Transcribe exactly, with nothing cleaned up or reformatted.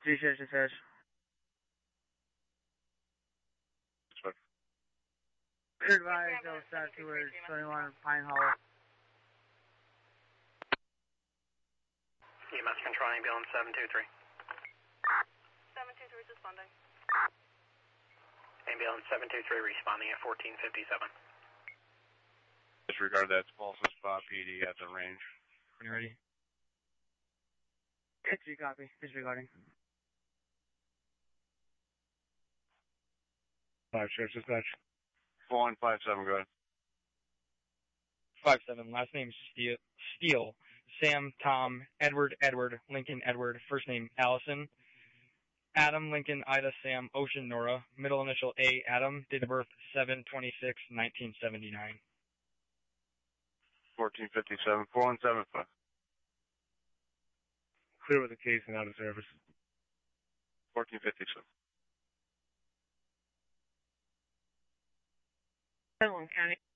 Discharge, discharge. Good advice, I'll start towards twenty-one Pine Hollow. E M S control ambulance seven two three. seven two three is responding. Ambulance seven two three responding at fourteen fifty-seven. Disregard that pulse spot P D at the range. Are you ready? H G copy, disregarding. Five sheriff's dispatch. Four one five seven, go ahead. Five seven. Last name Steele. Steele. Sam, Tom, Edward, Edward, Lincoln, Edward. First name Allison. Adam, Lincoln, Ida, Sam, Ocean, Nora. Middle initial A, Adam. Date of birth seven twenty-six nineteen seventy-nine. Fourteen fifty-seven. Four one seven five. Clear with the case and out of service. Fourteen fifty-seven. Sutherland County.